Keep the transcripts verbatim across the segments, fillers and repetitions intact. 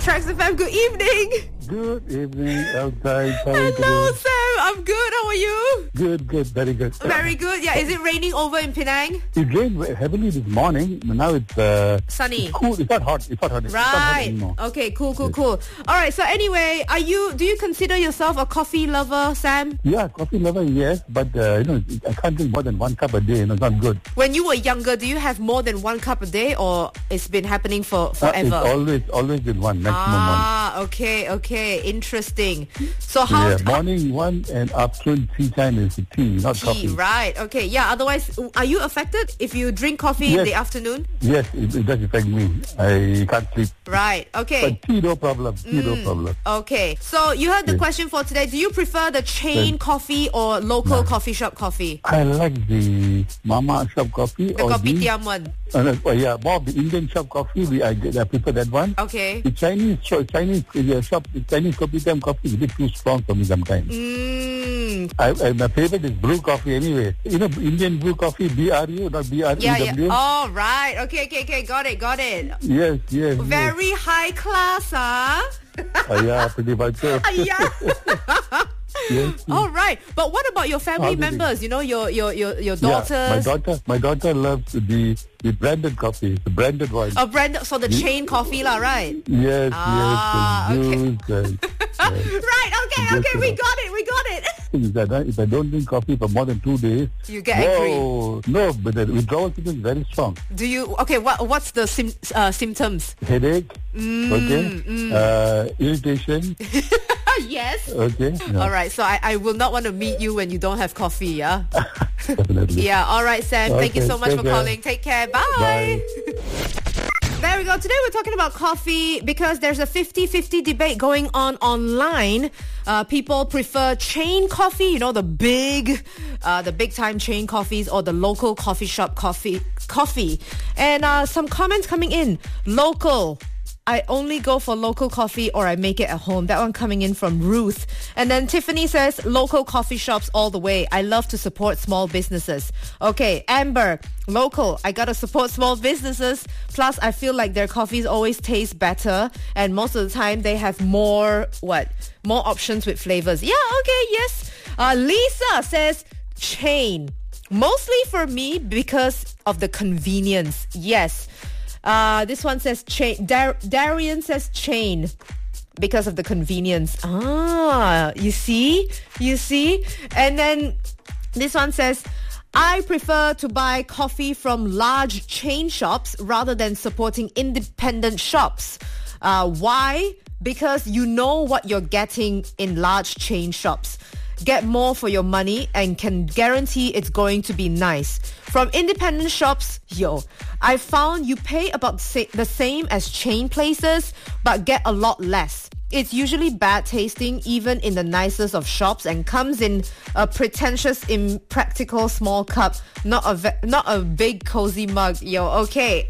Tracks F M. Good evening. Good evening, outside. Hello, Sam. I'm good. How are you? Good, good, very good. Very good. Yeah. Is it raining over in Penang? It rained heavily this morning. Now it's uh, sunny. It's cool. It's not hot. It's not hot. It's right. not hot anymore. Okay. Cool. Cool. Cool. All right. So anyway, are you? Do you consider yourself a coffee lover, Sam? Yeah, coffee lover. Yes, but uh, you know, I can't drink more than one cup a day. You know, it's not good. When you were younger, do you have more than one cup a day, or it's been happening for forever? Uh, it's always, always been one. Maximum ah, one. okay. Okay. Interesting. So how? Yeah, morning one and afternoon tea time is tea, not tea, coffee. Right. Okay. Yeah. Otherwise, are you affected if you drink coffee yes. in the afternoon? Yes, it, it does affect me. I can't sleep. Right. Okay. But tea, no problem. Tea, mm. no problem. Okay. So you heard the yes. question for today. Do you prefer the chain yes. coffee or local no. coffee shop coffee? I like the mama shop coffee. The or kopitiam one. Uh, yeah, more of the Indian shop coffee. We I, I prefer that one. Okay. The Chinese Chinese uh, shop, the Chinese kopitiam coffee is a bit too strong for me sometimes. Mm. I, I, my favorite is brew coffee anyway. You know, Indian brew coffee, B R U, not B R U. Yeah, yeah. Oh, right. Okay, okay, okay. Got it, got it. Yes, yes. Very yes. high class, huh? uh, yeah, pretty much so. Yeah. Yes. All right, but what about your family How members? You know, your your your your daughters. Yeah, my daughter, my daughter loves the the branded coffee, the branded one. Oh, branded, so the chain coffee, lah, right? Yes, ah, yes. Okay. Juice and, yes. Right. Okay. Okay. We got it. We got it. Is that uh, if I don't drink coffee for more than two days, you get whoa, angry. No, but the withdrawal symptom is very strong. Do you? Okay. What What's the sim, uh, symptoms? Headache. Mm, okay. Mm. Uh, irritation. Yes. Okay. Yeah. All right. So I, I will not want to meet you when you don't have coffee, yeah? Definitely. Yeah. All right, Sam. Okay, thank you so much for care. calling. Take care. Bye. Bye. There we go. Today we're talking about coffee because there's a fifty-fifty debate going on online. Uh, people prefer chain coffee, you know, the big, uh, the big time chain coffees, or the local coffee shop coffee. Coffee, and uh, some comments coming in. Local. I only go for local coffee or I make it at home. That one coming in from Ruth. And then Tiffany says, local coffee shops all the way. I love to support small businesses. Okay, Amber, local. I gotta support small businesses. Plus, I feel like their coffees always taste better. And most of the time, they have more, what? More options with flavors. Yeah, okay, yes. Uh, Lisa says, chain. Mostly for me because of the convenience. Yes. Uh, this one says chain. Dar- Darian says chain because of the convenience. Ah, you see? You see? And then this one says, I prefer to buy coffee from large chain shops rather than supporting independent shops. Uh, why? Because you know what you're getting in large chain shops. Get more for your money and can guarantee it's going to be nice. From independent shops, yo, I found you pay about the same as chain places, but get a lot less. It's usually bad tasting, even in the nicest of shops, and comes in a pretentious, impractical small cup, not a ve- not a big cozy mug. Yo, okay.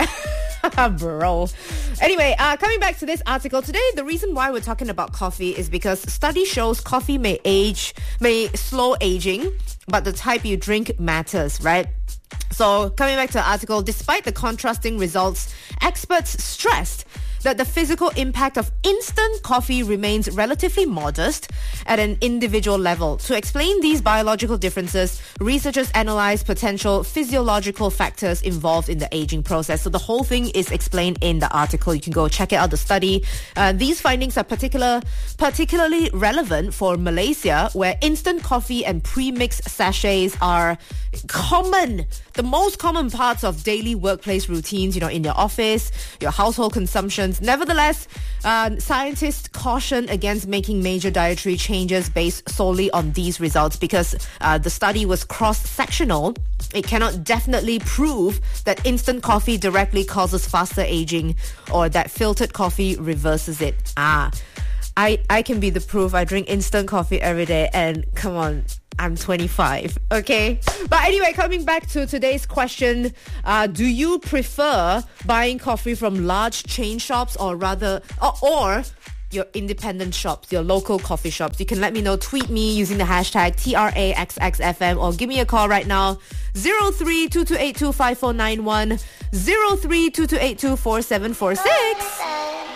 Bro. Anyway, uh, coming back to this article today, the reason why we're talking about coffee is because study shows coffee may age, may slow aging, but the type you drink matters, right? So coming back to the article, despite the contrasting results, experts stressed that the physical impact of instant coffee remains relatively modest at an individual level. To explain these biological differences, researchers analyzed potential physiological factors involved in the aging process. So the whole thing is explained in the article. You can go check it out, the study. Uh, these findings are particular, particularly relevant for Malaysia, where instant coffee and pre-mixed sachets are common. The most common parts of daily workplace routines, you know, in your office, your household consumption. Nevertheless, uh, scientists caution against making major dietary changes based solely on these results because uh, the study was cross-sectional. It cannot definitely prove that instant coffee directly causes faster aging or that filtered coffee reverses it. Ah, I, I can be the proof. I drink instant coffee every day and come on, I'm twenty-five, okay? But anyway, coming back to today's question, uh, do you prefer buying coffee from large chain shops or rather, or, or your independent shops, your local coffee shops? You can let me know. Tweet me using the hashtag T R A X X F M or give me a call right now, zero three two two eight two five four nine one, zero three two two eight two four seven four six.